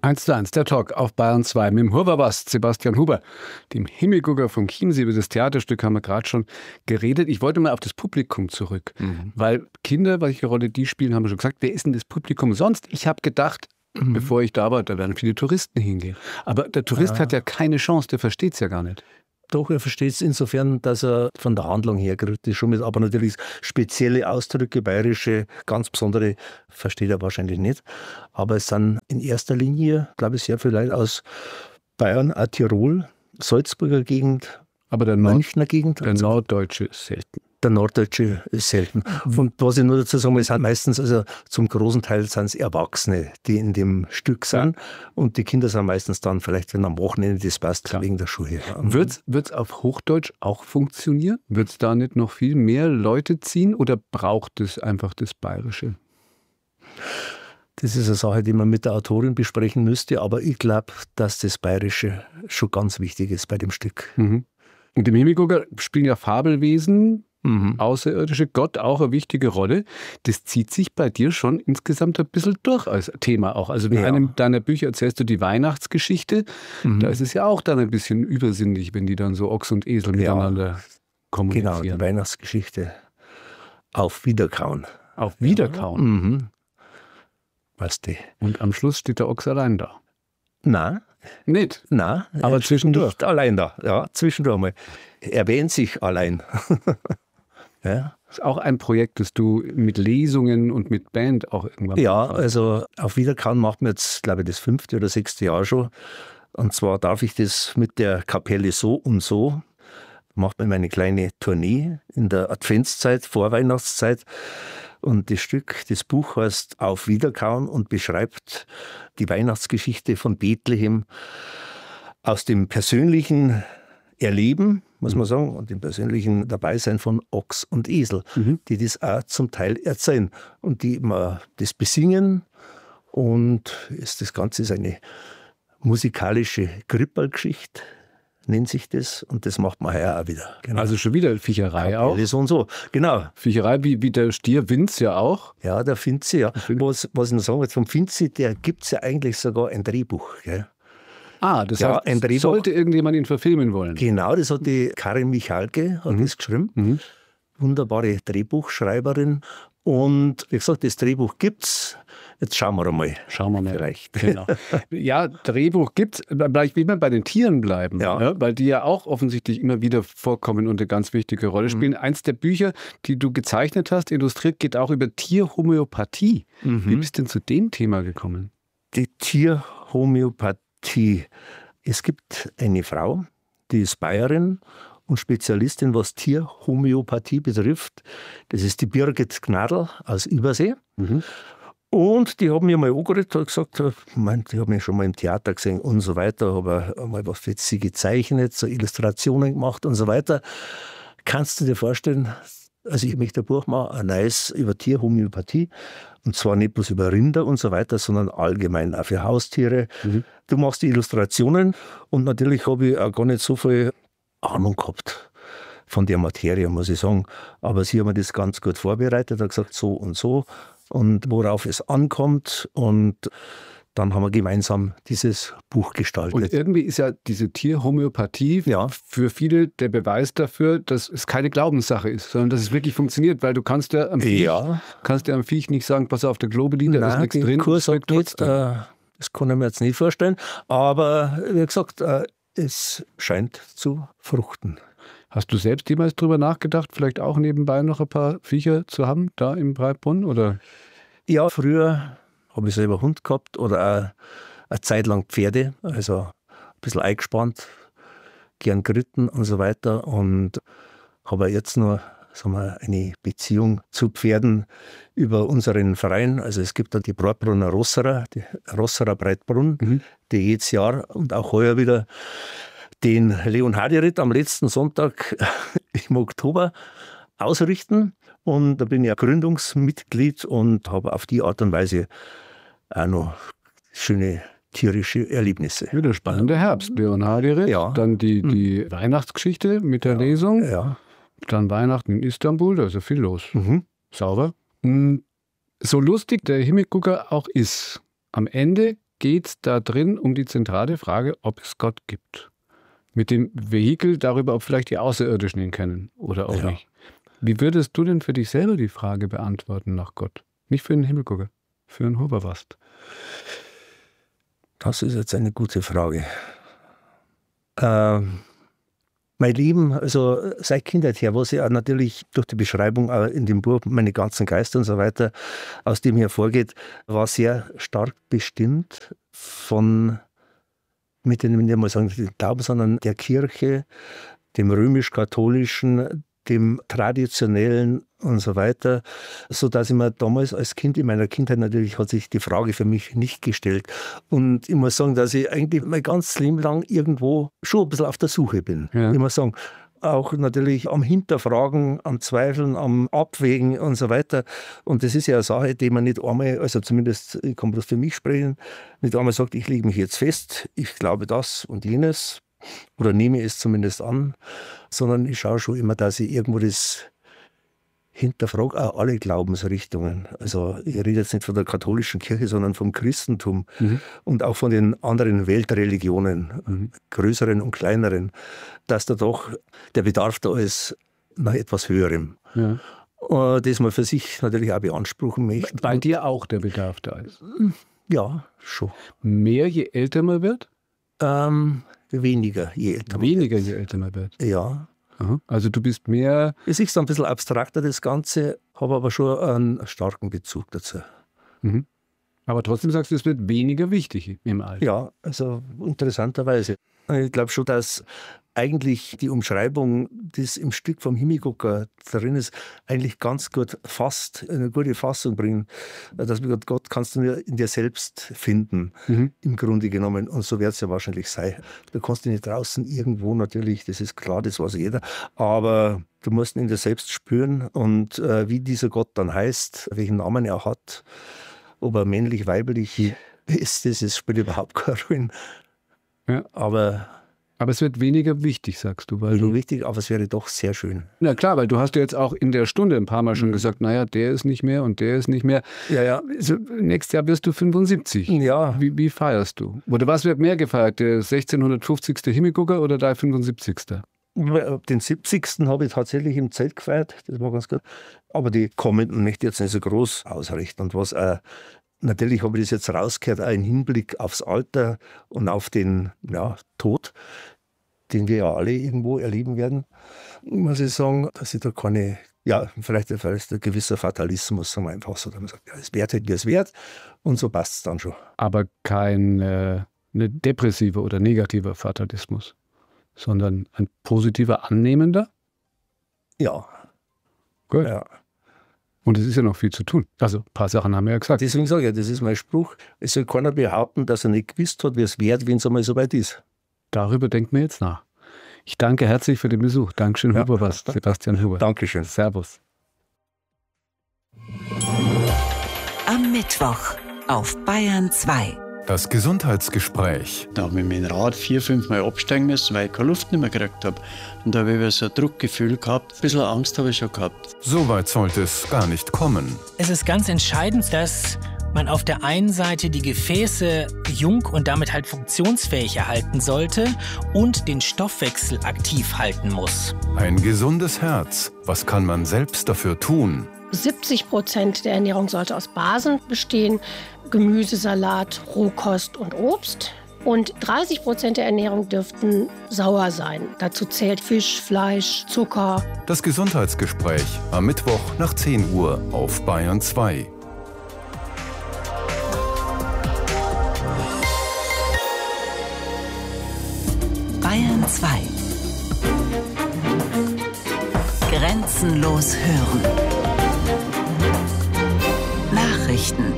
1:1, der Talk auf Bayern 2 mit dem Huberbast Sebastian Huber, dem Himmelgucker vom Chiemsee. Über das Theaterstück haben wir gerade schon geredet. Ich wollte mal auf das Publikum zurück, weil Kinder, welche Rolle die spielen, haben wir schon gesagt. Wer ist denn das Publikum sonst? Ich habe gedacht, bevor ich da war, da werden viele Touristen hingehen. Aber der Tourist hat ja keine Chance, der versteht es ja gar nicht. Doch, er versteht es insofern, dass er von der Handlung her gerührt ist, schon mit, aber natürlich spezielle Ausdrücke, bayerische, ganz besondere, versteht er wahrscheinlich nicht. Aber es sind in erster Linie, glaube ich, sehr viele Leute aus Bayern, auch Tirol, Salzburger Gegend, aber der Münchner Gegend. Der Norddeutsche ist selten. Der Norddeutsche ist selten. Und was ich nur dazu sagen will, es sind meistens, also zum großen Teil sind es Erwachsene, die in dem Stück sind. Und die Kinder sind meistens dann vielleicht, wenn am Wochenende das passt, wegen der Schule. Wird es auf Hochdeutsch auch funktionieren? Wird es da nicht noch viel mehr Leute ziehen oder braucht es einfach das Bayerische? Das ist eine Sache, die man mit der Autorin besprechen müsste, aber ich glaube, dass das Bayerische schon ganz wichtig ist bei dem Stück. Und im Himmelgucker spielen ja Fabelwesen, außerirdische Gott auch eine wichtige Rolle. Das zieht sich bei dir schon insgesamt ein bisschen durch als Thema auch. Also in einem deiner Bücher erzählst du die Weihnachtsgeschichte. Da ist es ja auch dann ein bisschen übersinnlich, wenn die dann so Ochs und Esel miteinander kommunizieren. Genau, die Weihnachtsgeschichte. Auf Wiederkauen. Auf Wiederkauen? Weißt du. Und am Schluss steht der Ochs allein da. Nein. Nicht? Nein. Aber zwischendurch. Nicht allein da. Ja, zwischendurch mal. Er wähnt sich allein. Ja. Das ist auch ein Projekt, das du mit Lesungen und mit Band auch irgendwann machst. Also auf Wiederkauen macht man jetzt, glaube ich, das 5. oder 6. Jahr schon. Und zwar darf ich das mit der Kapelle So und So. Macht man eine kleine Tournee in der Adventszeit, Vorweihnachtszeit. Und das Buch heißt Auf Wiederkauen und beschreibt die Weihnachtsgeschichte von Bethlehem aus dem persönlichen Erleben, muss man sagen, und dem persönlichen Dabeisein von Ochs und Esel, die das auch zum Teil erzählen und die immer das besingen. Und das Ganze ist eine musikalische Kripperlgeschichte, nennt sich das, und das macht man heuer auch wieder. Genau. Also schon wieder Viecherei auch? So und so, genau. Viecherei wie der Stier Vinz ja auch? Ja, der Finzi, ja. Was ich noch sagen will, vom Finzi, der gibt es ja eigentlich sogar ein Drehbuch. Gell? Das heißt, ein Drehbuch. Sollte irgendjemand ihn verfilmen wollen? Genau, das hat die Karin Michalke das geschrieben. Wunderbare Drehbuchschreiberin. Und wie gesagt, das Drehbuch gibt's. Jetzt schauen wir mal. Vielleicht. Genau. Ja, Drehbuch gibt's. Vielleicht will man bei den Tieren bleiben, weil die ja auch offensichtlich immer wieder vorkommen und eine ganz wichtige Rolle spielen. Eins der Bücher, die du gezeichnet hast, illustriert, geht auch über Tierhomöopathie. Wie bist du denn zu dem Thema gekommen? Die Tierhomöopathie. Es gibt eine Frau, die ist Bayerin und Spezialistin, was Tierhomöopathie betrifft. Das ist die Birgit Gnadl aus Übersee. Und die haben mir mal angeredet und gesagt, die haben mich schon mal im Theater gesehen und so weiter, habe mal was für sie gezeichnet, so Illustrationen gemacht und so weiter. Kannst du dir vorstellen, also ich möchte ein Buch machen, ein neues über Tierhomöopathie, und zwar nicht bloß über Rinder und so weiter, sondern allgemein auch für Haustiere. Du machst die Illustrationen und natürlich habe ich auch gar nicht so viel Ahnung gehabt von der Materie, muss ich sagen. Aber sie haben mir das ganz gut vorbereitet, hat gesagt, so und so und worauf es ankommt, und dann haben wir gemeinsam dieses Buch gestaltet. Und irgendwie ist ja diese Tierhomöopathie für viele der Beweis dafür, dass es keine Glaubenssache ist, sondern dass es wirklich funktioniert, weil du kannst ja am Viech nicht sagen, pass auf, der Globelin, da ist nichts drin. Kurs sagt nicht, das kann ich mir jetzt nicht vorstellen, aber wie gesagt, es scheint zu fruchten. Hast du selbst jemals drüber nachgedacht, vielleicht auch nebenbei noch ein paar Viecher zu haben, da im Breitbrunn, oder? Ja, früher habe ich selber Hund gehabt oder auch eine Zeit lang Pferde, also ein bisschen eingespannt, gern geritten und so weiter, und habe jetzt nur eine Beziehung zu Pferden über unseren Verein. Also es gibt da die Breitbrunner Rosserer, die Rosserer Breitbrunn, die jedes Jahr und auch heuer wieder den Leonhardi-Ritt am letzten Sonntag im Oktober ausrichten. Und da bin ich ja Gründungsmitglied und habe auf die Art und Weise auch noch schöne tierische Erlebnisse. Wieder spannender Herbst. Leonhardi-Ritt, dann die Weihnachtsgeschichte mit der Lesung, dann Weihnachten in Istanbul, da ist ja viel los. Sauber. So lustig der Himmelgucker auch ist, am Ende geht es da drin um die zentrale Frage, ob es Gott gibt. Mit dem Vehikel darüber, ob vielleicht die Außerirdischen ihn kennen oder auch nicht. Wie würdest du denn für dich selber die Frage beantworten nach Gott? Nicht für einen Himmelgucker, für einen Huberwast. Das ist jetzt eine gute Frage. Mein Leben, also seit Kindheit her, was ja natürlich durch die Beschreibung in dem Buch, meine ganzen Geister und so weiter, aus dem hervorgeht, war sehr stark bestimmt von, mit dem, nicht mal sagen, dem Glauben, sondern der Kirche, dem römisch-katholischen, dem traditionellen und so weiter, so dass ich mir damals als Kind, in meiner Kindheit natürlich, hat sich die Frage für mich nicht gestellt. Und ich muss sagen, dass ich eigentlich mein ganzes Leben lang irgendwo schon ein bisschen auf der Suche bin. Ja. Ich muss sagen, auch natürlich am Hinterfragen, am Zweifeln, am Abwägen und so weiter. Und das ist ja eine Sache, die man nicht einmal, also zumindest, ich kann bloß für mich sprechen, nicht einmal sagt, ich lege mich jetzt fest, ich glaube das und jenes, oder nehme es zumindest an, sondern ich schaue schon immer, dass ich irgendwo das hinterfrage, auch alle Glaubensrichtungen. Also ich rede jetzt nicht von der katholischen Kirche, sondern vom Christentum und auch von den anderen Weltreligionen, größeren und kleineren, dass da doch der Bedarf da ist nach etwas Höherem. Ja. Das man für sich natürlich auch beanspruchen möchte. Bei dir auch der Bedarf da ist? Ja, schon. Mehr, je älter man wird? Weniger, je älter man wird. Weniger, je älter man wird? Ja. Aha. Also du bist mehr... Es ist ein bisschen abstrakter, das Ganze, habe aber schon einen starken Bezug dazu. Mhm. Aber trotzdem sagst du, es wird weniger wichtig im Alter. Ja, also interessanterweise. Ich glaube schon, dass eigentlich die Umschreibung, das im Stück vom Himmelgucker drin ist, eigentlich ganz gut fasst, eine gute Fassung bringen. Dass Gott kannst du nur in dir selbst finden, im Grunde genommen. Und so wird es ja wahrscheinlich sein. Du kannst ihn nicht draußen irgendwo natürlich, das ist klar, das weiß jeder. Aber du musst ihn in dir selbst spüren. Und wie dieser Gott dann heißt, welchen Namen er hat, ob er männlich, weiblich ist, das spielt überhaupt keine Rolle. Ja. Aber es wird weniger wichtig, sagst du. Weil wichtig, aber es wäre doch sehr schön. Na klar, weil du hast ja jetzt auch in der Stunde ein paar Mal schon gesagt, naja, der ist nicht mehr und der ist nicht mehr. Ja. Also, nächstes Jahr wirst du 75. Ja. Wie feierst du? Oder was wird mehr gefeiert, der 1650. Himmelgucker oder der 75.? Den 70. habe ich tatsächlich im Zelt gefeiert, das war ganz gut. Aber die kommenden möchte ich jetzt nicht so groß ausrichten. Und was natürlich habe ich das jetzt rausgehört, auch im Hinblick aufs Alter und auf den Tod, den wir ja alle irgendwo erleben werden, muss ich sagen, dass ich da keine, vielleicht ein gewisser Fatalismus, sagen wir einfach so, dass man sagt, es wird halt, wie es wird, und so passt es dann schon. Aber kein ne depressiver oder negativer Fatalismus, sondern ein positiver, annehmender? Ja. Gut. Ja. Und es ist ja noch viel zu tun. Also ein paar Sachen haben wir ja gesagt. Deswegen sage ich, das ist mein Spruch. Es soll keiner behaupten, dass er nicht gewusst hat, wie es wird, wenn es einmal so weit ist. Darüber denken wir jetzt nach. Ich danke herzlich für den Besuch. Dankeschön, Huberwast, Sebastian Huber. Dankeschön. Servus. Am Mittwoch auf Bayern 2. Das Gesundheitsgespräch. Da habe ich mit dem Rad 4-5 Mal absteigen müssen, weil ich keine Luft nicht mehr gekriegt habe. Und da habe ich so ein Druckgefühl gehabt. Ein bisschen Angst habe ich schon gehabt. So weit sollte es gar nicht kommen. Es ist ganz entscheidend, dass man auf der einen Seite die Gefäße jung und damit halt funktionsfähig erhalten sollte und den Stoffwechsel aktiv halten muss. Ein gesundes Herz. Was kann man selbst dafür tun? 70% der Ernährung sollte aus Basen bestehen. Gemüse, Salat, Rohkost und Obst. Und 30% der Ernährung dürften sauer sein. Dazu zählt Fisch, Fleisch, Zucker. Das Gesundheitsgespräch am Mittwoch nach 10 Uhr auf Bayern 2. Bayern 2. Grenzenlos hören. Nachrichten.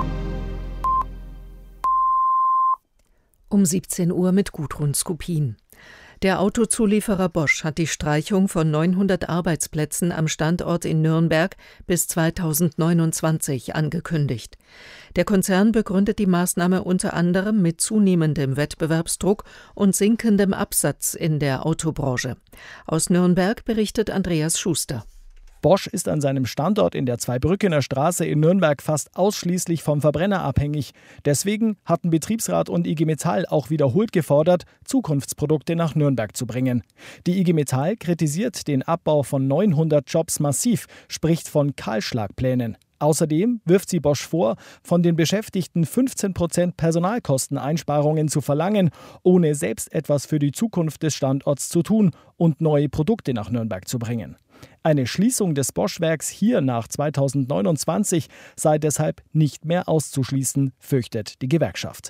Um 17 Uhr mit Gudrun Skupin. Der Autozulieferer Bosch hat die Streichung von 900 Arbeitsplätzen am Standort in Nürnberg bis 2029 angekündigt. Der Konzern begründet die Maßnahme unter anderem mit zunehmendem Wettbewerbsdruck und sinkendem Absatz in der Autobranche. Aus Nürnberg berichtet Andreas Schuster. Bosch ist an seinem Standort in der Zweibrückener Straße in Nürnberg fast ausschließlich vom Verbrenner abhängig. Deswegen hatten Betriebsrat und IG Metall auch wiederholt gefordert, Zukunftsprodukte nach Nürnberg zu bringen. Die IG Metall kritisiert den Abbau von 900 Jobs massiv, spricht von Kahlschlagplänen. Außerdem wirft sie Bosch vor, von den Beschäftigten 15% Personalkosteneinsparungen zu verlangen, ohne selbst etwas für die Zukunft des Standorts zu tun und neue Produkte nach Nürnberg zu bringen. Eine Schließung des Bosch-Werks hier nach 2029 sei deshalb nicht mehr auszuschließen, fürchtet die Gewerkschaft.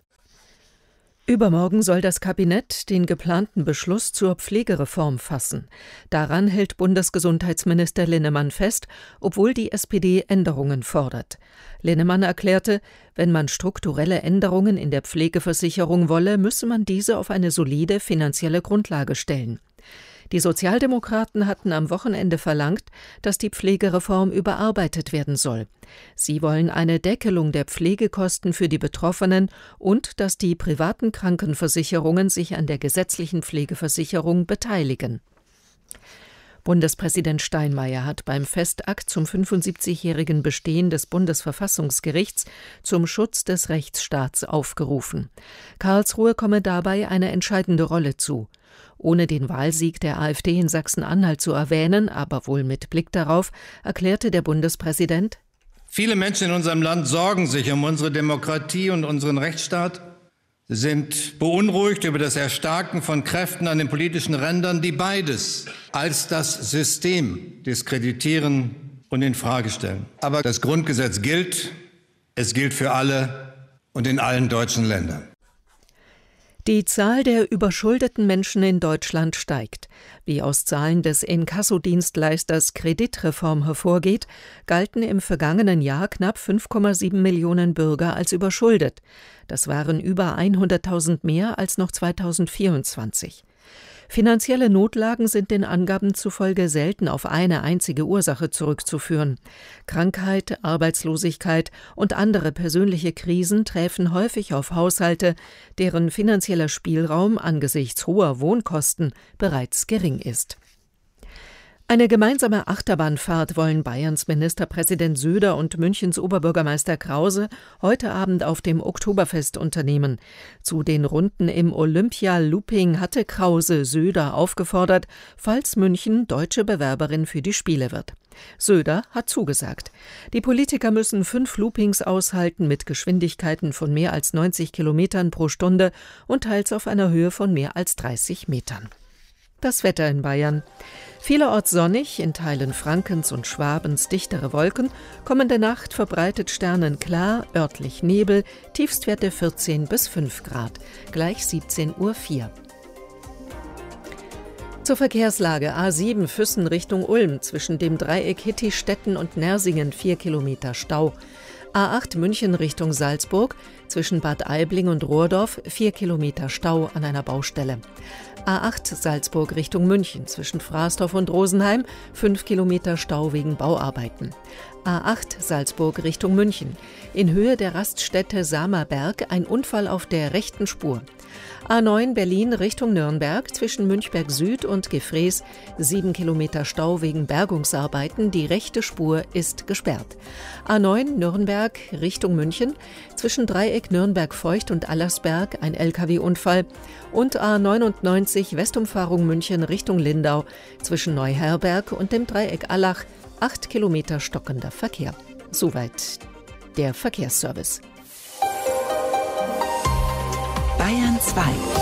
Übermorgen soll das Kabinett den geplanten Beschluss zur Pflegereform fassen. Daran hält Bundesgesundheitsminister Linnemann fest, obwohl die SPD Änderungen fordert. Linnemann erklärte, wenn man strukturelle Änderungen in der Pflegeversicherung wolle, müsse man diese auf eine solide finanzielle Grundlage stellen. Die Sozialdemokraten hatten am Wochenende verlangt, dass die Pflegereform überarbeitet werden soll. Sie wollen eine Deckelung der Pflegekosten für die Betroffenen und dass die privaten Krankenversicherungen sich an der gesetzlichen Pflegeversicherung beteiligen. Bundespräsident Steinmeier hat beim Festakt zum 75-jährigen Bestehen des Bundesverfassungsgerichts zum Schutz des Rechtsstaats aufgerufen. Karlsruhe komme dabei eine entscheidende Rolle zu. Ohne den Wahlsieg der AfD in Sachsen-Anhalt zu erwähnen, aber wohl mit Blick darauf, erklärte der Bundespräsident: Viele Menschen in unserem Land sorgen sich um unsere Demokratie und unseren Rechtsstaat. Sie sind beunruhigt über das Erstarken von Kräften an den politischen Rändern, die beides als das System diskreditieren und in Frage stellen. Aber das Grundgesetz gilt. Es gilt für alle und in allen deutschen Ländern. Die Zahl der überschuldeten Menschen in Deutschland steigt. Wie aus Zahlen des Inkassodienstleisters Kreditreform hervorgeht, galten im vergangenen Jahr knapp 5,7 Millionen Bürger als überschuldet. Das waren über 100.000 mehr als noch 2024. Finanzielle Notlagen sind den Angaben zufolge selten auf eine einzige Ursache zurückzuführen. Krankheit, Arbeitslosigkeit und andere persönliche Krisen treffen häufig auf Haushalte, deren finanzieller Spielraum angesichts hoher Wohnkosten bereits gering ist. Eine gemeinsame Achterbahnfahrt wollen Bayerns Ministerpräsident Söder und Münchens Oberbürgermeister Krause heute Abend auf dem Oktoberfest unternehmen. Zu den Runden im Olympia-Looping hatte Krause Söder aufgefordert, falls München deutsche Bewerberin für die Spiele wird. Söder hat zugesagt. Die Politiker müssen 5 Loopings aushalten mit Geschwindigkeiten von mehr als 90 Kilometern pro Stunde und teils auf einer Höhe von mehr als 30 Metern. Das Wetter in Bayern. Vielerorts sonnig, in Teilen Frankens und Schwabens dichtere Wolken, kommende Nacht verbreitet sternenklar, örtlich Nebel, Tiefstwerte 14 bis 5 Grad, gleich 17:04 Uhr. Zur Verkehrslage: A7 Füssen Richtung Ulm, zwischen dem Dreieck Hittistetten und Nersingen 4 Kilometer Stau. A8 München Richtung Salzburg, zwischen Bad Aibling und Rohrdorf 4 Kilometer Stau an einer Baustelle. A8 Salzburg Richtung München, zwischen Frasdorf und Rosenheim 5 Kilometer Stau wegen Bauarbeiten. A8 Salzburg Richtung München, in Höhe der Raststätte Samerberg ein Unfall auf der rechten Spur. A9 Berlin Richtung Nürnberg, zwischen Münchberg Süd und Gefrees 7 Kilometer Stau wegen Bergungsarbeiten, die rechte Spur ist gesperrt. A9 Nürnberg Richtung München, zwischen Dreieck Nürnberg-Feucht und Allersberg ein LKW-Unfall und A99 Westumfahrung München Richtung Lindau, zwischen Neuherberg und dem Dreieck Allach 8 Kilometer stockender Verkehr. Soweit der Verkehrsservice. Bayern 2.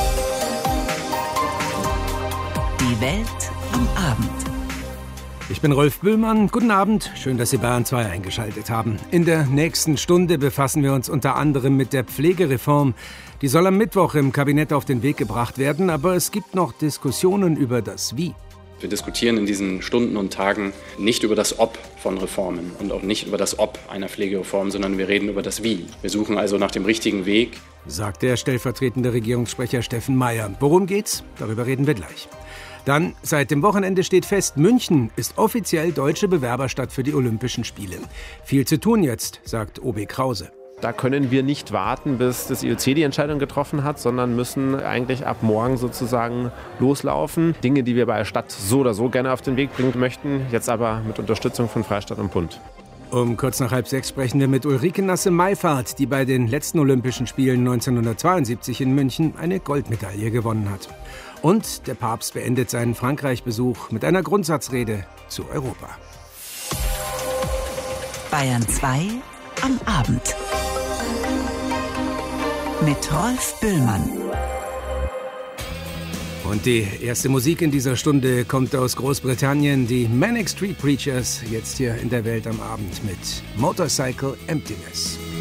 Die Welt am Abend. Ich bin Rolf Böhlmann. Guten Abend. Schön, dass Sie Bayern 2 eingeschaltet haben. In der nächsten Stunde befassen wir uns unter anderem mit der Pflegereform. Die soll am Mittwoch im Kabinett auf den Weg gebracht werden, aber es gibt noch Diskussionen über das Wie. Wir diskutieren in diesen Stunden und Tagen nicht über das Ob von Reformen und auch nicht über das Ob einer Pflegereform, sondern wir reden über das Wie. Wir suchen also nach dem richtigen Weg, sagt der stellvertretende Regierungssprecher Steffen Mayer. Worum geht's? Darüber reden wir gleich. Dann, seit dem Wochenende steht fest, München ist offiziell deutsche Bewerberstadt für die Olympischen Spiele. Viel zu tun jetzt, sagt OB Krause. Da können wir nicht warten, bis das IOC die Entscheidung getroffen hat, sondern müssen eigentlich ab morgen sozusagen loslaufen. Dinge, die wir bei der Stadt so oder so gerne auf den Weg bringen möchten, jetzt aber mit Unterstützung von Freistaat und Bund. Um kurz nach 5:30 sprechen wir mit Ulrike Nasse-Meifert, die bei den letzten Olympischen Spielen 1972 in München eine Goldmedaille gewonnen hat. Und der Papst beendet seinen Frankreich-Besuch mit einer Grundsatzrede zu Europa. Bayern 2 am Abend. Mit Rolf Bühlmann. Und die erste Musik in dieser Stunde kommt aus Großbritannien, die Manic Street Preachers, jetzt hier in der Welt am Abend mit Motorcycle Emptiness.